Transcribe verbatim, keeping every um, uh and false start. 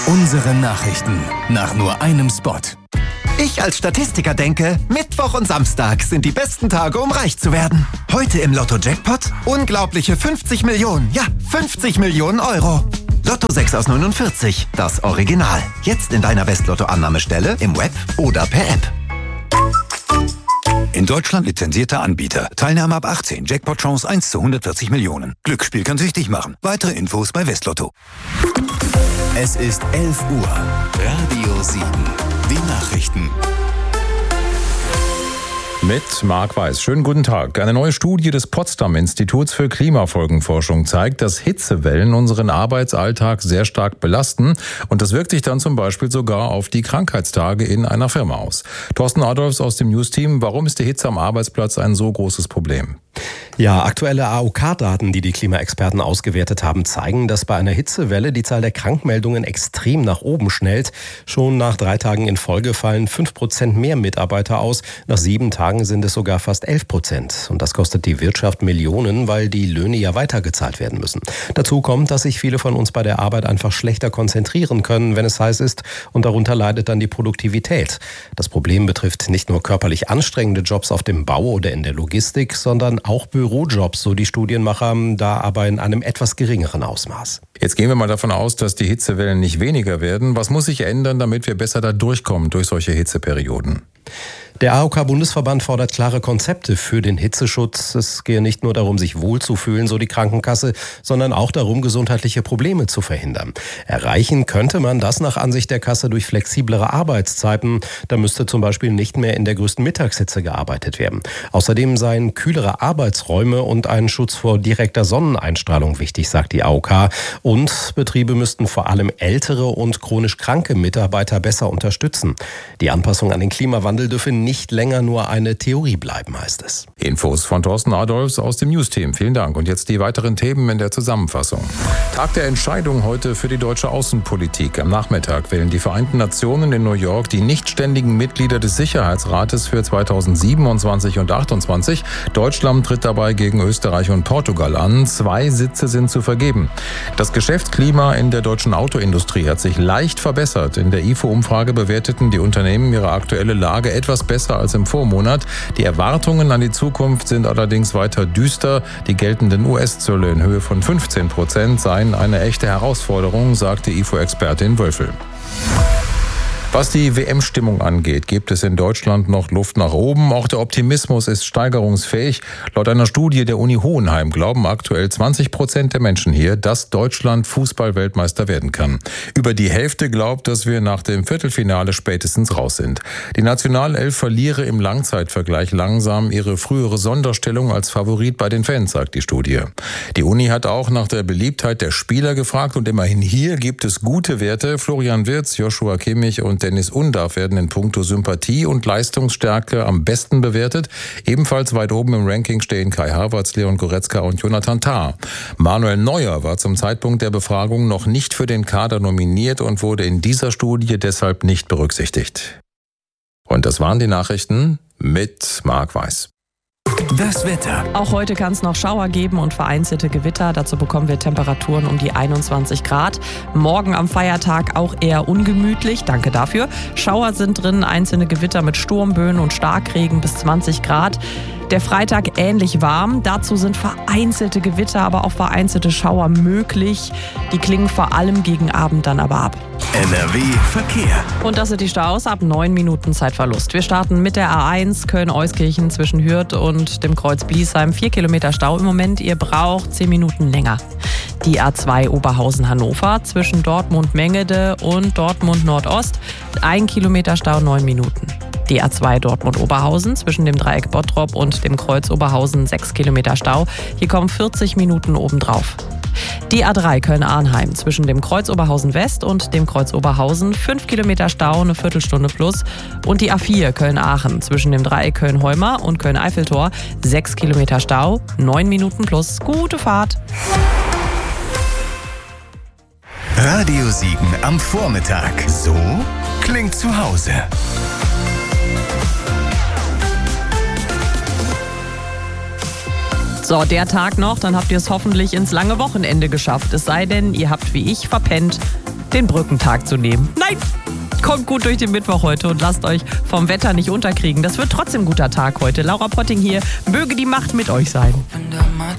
Unsere Nachrichten nach nur einem Spot. Ich als Statistiker denke, Mittwoch und Samstag sind die besten Tage, um reich zu werden. Heute im Lotto-Jackpot unglaubliche fünfzig Millionen, ja, fünfzig Millionen Euro. Lotto sechs aus neunundvierzig, das Original. Jetzt in deiner Westlotto-Annahmestelle, im Web oder per App. In Deutschland lizenzierter Anbieter. Teilnahme ab achtzehn. Jackpot-Chance eins zu hundertvierzig Millionen. Glücksspiel kann süchtig machen. Weitere Infos bei Westlotto. Es ist elf Uhr. Radio sieben. Die Nachrichten. Mit Marc Weiß. Schönen guten Tag. Eine neue Studie des Potsdam-Instituts für Klimafolgenforschung zeigt, dass Hitzewellen unseren Arbeitsalltag sehr stark belasten. Und das wirkt sich dann zum Beispiel sogar auf die Krankheitstage in einer Firma aus. Thorsten Adolfs aus dem News-Team. Warum ist die Hitze am Arbeitsplatz ein so großes Problem? Ja, aktuelle A O K-Daten, die die Klimaexperten ausgewertet haben, zeigen, dass bei einer Hitzewelle die Zahl der Krankmeldungen extrem nach oben schnellt. Schon nach drei Tagen in Folge fallen fünf Prozent mehr Mitarbeiter aus. Nach sieben Tagen sind es sogar fast elf Prozent. Und das kostet die Wirtschaft Millionen, weil die Löhne ja weitergezahlt werden müssen. Dazu kommt, dass sich viele von uns bei der Arbeit einfach schlechter konzentrieren können, wenn es heiß ist. Und darunter leidet dann die Produktivität. Das Problem betrifft nicht nur körperlich anstrengende Jobs auf dem Bau oder in der Logistik, sondern auch Bürojobs, so die Studienmacher, da aber in einem etwas geringeren Ausmaß. Jetzt gehen wir mal davon aus, dass die Hitzewellen nicht weniger werden. Was muss sich ändern, damit wir besser da durchkommen durch solche Hitzeperioden? Der A O K-Bundesverband fordert klare Konzepte für den Hitzeschutz. Es gehe nicht nur darum, sich wohlzufühlen, so die Krankenkasse, sondern auch darum, gesundheitliche Probleme zu verhindern. Erreichen könnte man das nach Ansicht der Kasse durch flexiblere Arbeitszeiten. Da müsste zum Beispiel nicht mehr in der größten Mittagshitze gearbeitet werden. Außerdem seien kühlere Arbeitsräume und ein Schutz vor direkter Sonneneinstrahlung wichtig, sagt die A O K. Und Betriebe müssten vor allem ältere und chronisch kranke Mitarbeiter besser unterstützen. Die Anpassung an den Klimawandel dürfe nicht nicht länger nur eine Theorie bleiben, heißt es. Infos von Thorsten Adolfs aus dem News-Team. Vielen Dank. Und jetzt die weiteren Themen in der Zusammenfassung. Tag der Entscheidung heute für die deutsche Außenpolitik. Am Nachmittag wählen die Vereinten Nationen in New York die nichtständigen Mitglieder des Sicherheitsrates für zweitausendsiebenundzwanzig und achtundzwanzig. Deutschland tritt dabei gegen Österreich und Portugal an. Zwei Sitze sind zu vergeben. Das Geschäftsklima in der deutschen Autoindustrie hat sich leicht verbessert. In der I F O-Umfrage bewerteten die Unternehmen ihre aktuelle Lage etwas besser als im Vormonat. Die Erwartungen an die Zukunft sind allerdings weiter düster. Die geltenden U S-Zölle in Höhe von fünfzehn Prozent seien eine echte Herausforderung, sagte I F O-Expertin Wölfel. Was die W M-Stimmung angeht, gibt es in Deutschland noch Luft nach oben. Auch der Optimismus ist steigerungsfähig. Laut einer Studie der Uni Hohenheim glauben aktuell zwanzig Prozent der Menschen hier, dass Deutschland Fußball-Weltmeister werden kann. Über die Hälfte glaubt, dass wir nach dem Viertelfinale spätestens raus sind. Die Nationalelf verliere im Langzeitvergleich langsam ihre frühere Sonderstellung als Favorit bei den Fans, sagt die Studie. Die Uni hat auch nach der Beliebtheit der Spieler gefragt und immerhin hier gibt es gute Werte. Florian Wirtz, Joshua Kimmich und Dennis Undaff werden in puncto Sympathie und Leistungsstärke am besten bewertet. Ebenfalls weit oben im Ranking stehen Kai Havertz, Leon Goretzka und Jonathan Tah. Manuel Neuer war zum Zeitpunkt der Befragung noch nicht für den Kader nominiert und wurde in dieser Studie deshalb nicht berücksichtigt. Und das waren die Nachrichten mit Marc Weiß. Das Wetter. Auch heute kann es noch Schauer geben und vereinzelte Gewitter. Dazu bekommen wir Temperaturen um die einundzwanzig Grad. Morgen am Feiertag auch eher ungemütlich. Danke dafür. Schauer sind drin, einzelne Gewitter mit Sturmböen und Starkregen bis zwanzig Grad. Der Freitag ähnlich warm. Dazu sind vereinzelte Gewitter, aber auch vereinzelte Schauer möglich. Die klingen vor allem gegen Abend dann aber ab. N R W Verkehr. Und das sind die Staus ab neun Minuten Zeitverlust. Wir starten mit der A eins Köln-Euskirchen zwischen Hürth und dem Kreuz Bliesheim. Vier Kilometer Stau im Moment. Ihr braucht zehn Minuten länger. Die A zwei Oberhausen-Hannover zwischen Dortmund-Mengede und Dortmund-Nordost. Ein Kilometer Stau, neun Minuten. Die A zwei Dortmund-Oberhausen zwischen dem Dreieck Bottrop und dem Kreuz Oberhausen, sechs Kilometer Stau. Hier kommen vierzig Minuten obendrauf. Die A drei Köln-Arnheim zwischen dem Kreuz Oberhausen West und dem Kreuz Oberhausen, fünf Kilometer Stau, eine Viertelstunde plus. Und die A vier Köln-Aachen zwischen dem Dreieck Köln-Heumar und Köln-Eiffeltor, sechs Kilometer Stau, neun Minuten plus. Gute Fahrt! Radio sieben am Vormittag. So klingt zu Hause. So, der Tag noch, dann habt ihr es hoffentlich ins lange Wochenende geschafft. Es sei denn, ihr habt wie ich verpennt den Brückentag zu nehmen. Nein! Kommt gut durch den Mittwoch heute und lasst euch vom Wetter nicht unterkriegen. Das wird trotzdem ein guter Tag heute. Laura Potting hier. Möge die Macht mit euch sein.